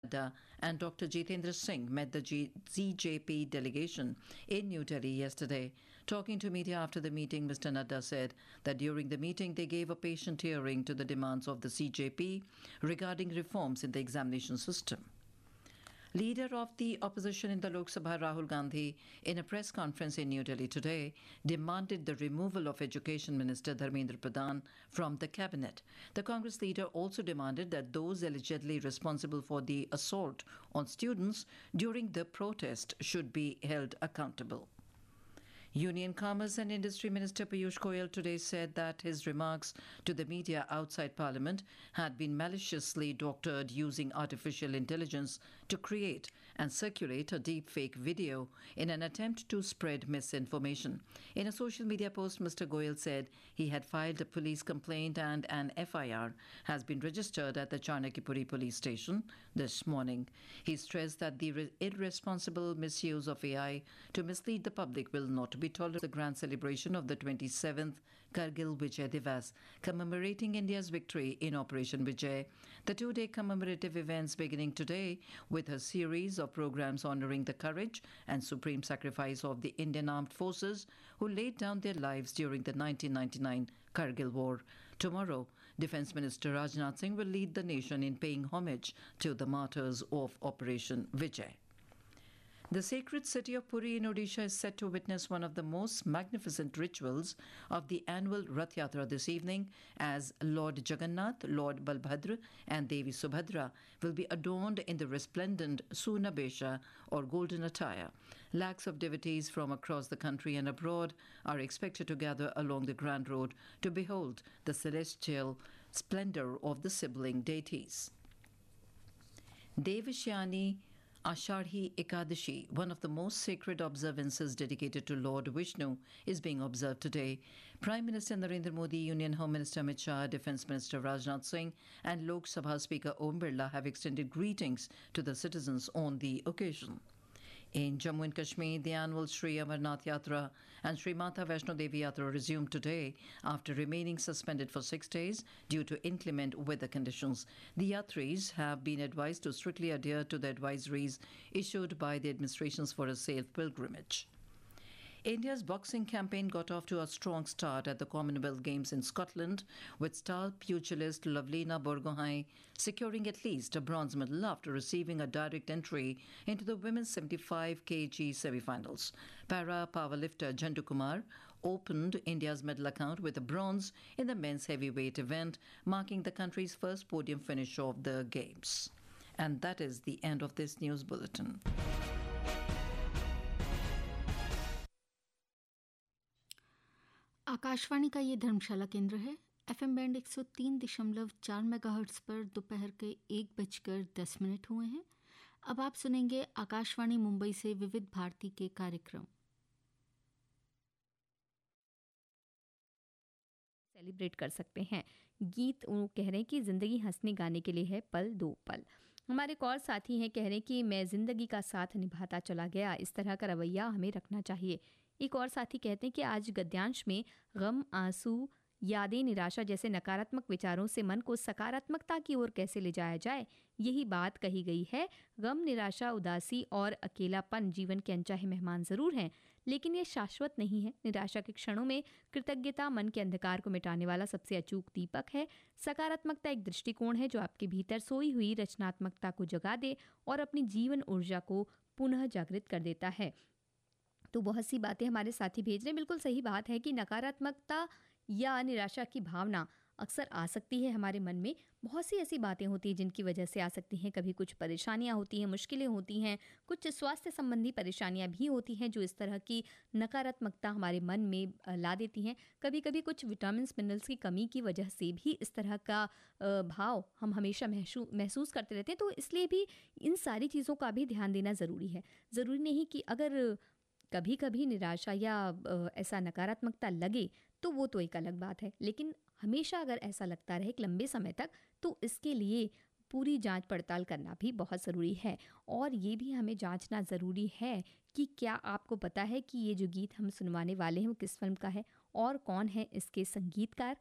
Nadda and Dr. Jitendra Singh met the ZJP delegation in New Delhi yesterday. Talking to media after the meeting, Mr. Nadda said that during the meeting they gave a patient hearing to the demands of the CJP regarding reforms in the examination system. Leader of the opposition in the Lok Sabha, Rahul Gandhi, in a press conference in New Delhi today, demanded the removal of Education Minister Dharmendra Pradhan from the cabinet. The Congress leader also demanded that those allegedly responsible for the assault on students during the protest should be held accountable. Union Commerce and Industry Minister Piyush Goyal today said that his remarks to the media outside Parliament had been maliciously doctored using artificial intelligence to create and circulate a deep-fake video in an attempt to spread misinformation. In a social media post, Mr. Goyal said he had filed a police complaint and an FIR has been registered at the Chanakipuri police station this morning. He stressed that the irresponsible misuse of AI to mislead the public will not be tolerated. The grand celebration of the 27th Kargil Vijay Divas, commemorating India's victory in Operation Vijay. The two-day commemorative events beginning today with a series of programs honoring the courage and supreme sacrifice of the Indian Armed Forces who laid down their lives during the 1999 Kargil War. Tomorrow, Defence Minister Rajnath Singh will lead the nation in paying homage to the martyrs of Operation Vijay. The sacred city of Puri in Odisha is set to witness one of the most magnificent rituals of the annual Rath Yatra this evening, as Lord Jagannath, Lord Balbhadra and Devi Subhadra will be adorned in the resplendent Surna Besha or golden attire. Lakhs of devotees from across the country and abroad are expected to gather along the Grand Road to behold the celestial splendor of the sibling deities. Devashyani Ashadhi Ekadashi, one of the most sacred observances dedicated to Lord Vishnu, is being observed today. Prime Minister Narendra Modi, Union Home Minister Amit Shah, Defence Minister Rajnath Singh and Lok Sabha Speaker Om Birla have extended greetings to the citizens on the occasion. In Jammu and Kashmir, the annual Sri Amarnath Yatra and Sri Mata Vaishno Devi Yatra resumed today after remaining suspended for 6 days due to inclement weather conditions. The Yatris have been advised to strictly adhere to the advisories issued by the administrations for a safe pilgrimage. India's boxing campaign got off to a strong start at the Commonwealth Games in Scotland, with star pugilist Lovelina Borgohain securing at least a bronze medal after receiving a direct entry into the women's 75 kg semi-finals. Para powerlifter Jandu Kumar opened India's medal account with a bronze in the men's heavyweight event, marking the country's first podium finish of the Games. And that is the end of this news bulletin. Akashvani का ये धर्मशाला केंद्र है। FM band 103.4 megahertz पर दोपहर के 1:10 हुए हैं। अब आप सुनेंगे आकाशवाणी मुंबई से विविध भारती के कार्यक्रम। सेलिब्रेट कर सकते हैं। गीत वो कह रहे हैं कि ज़िंदगी हंसने गाने के लिए है, पल दो पल। हमारे एक और साथी हैं, कह रहे हैं कि मैं ज़िंदगी का साथ निभाता चला गया, इस तरह का रवैया हमें रखना चाहिए। एक और साथी कहते हैं कि आज गद्यांश में गम, आंसू, यादें, निराशा जैसे नकारात्मक विचारों से मन को सकारात्मकता की ओर कैसे ले जाया जाए, यही बात कही गई है। गम, निराशा, उदासी और अकेलापन जीवन के अनचाहे मेहमान ज़रूर हैं, लेकिन ये शाश्वत नहीं है। निराशा के क्षणों में कृतज्ञता मन के अंधकार को मिटाने वाला सबसे अचूक दीपक है। सकारात्मकता एक दृष्टिकोण है जो आपके भीतर सोई हुई रचनात्मकता को जगा दे और अपनी जीवन ऊर्जा को पुनः जागृत कर देता है। तो बहुत सी बातें हमारे साथी भेज रहे हैं। बिल्कुल सही बात है कि नकारात्मकता या निराशा की भावना अक्सर आ सकती है हमारे मन में। बहुत सी ऐसी बातें होती हैं जिनकी वजह से आ सकती हैं। कभी कुछ परेशानियां होती हैं, मुश्किलें होती हैं, कुछ स्वास्थ्य संबंधी परेशानियां भी होती हैं जो इस तरह की नकारात्मकता हमारे मन में ला देती हैं। कभी कभी कुछ विटामिन्स, मिनरल्स की कमी की वजह से भी इस तरह का भाव हम हमेशा महसूस करते रहते हैं। तो इसलिए भी इन सारी चीज़ों का भी ध्यान देना ज़रूरी है। ज़रूरी नहीं कि अगर कभी कभी निराशा या ऐसा नकारात्मकता लगे तो वो तो एक अलग बात है, लेकिन हमेशा अगर ऐसा लगता रहे एक लंबे समय तक, तो इसके लिए पूरी जांच पड़ताल करना भी बहुत ज़रूरी है। और ये भी हमें जांचना ज़रूरी है कि क्या आपको पता है कि ये जो गीत हम सुनवाने वाले हैं वो किस फिल्म का है और कौन है इसके संगीतकार।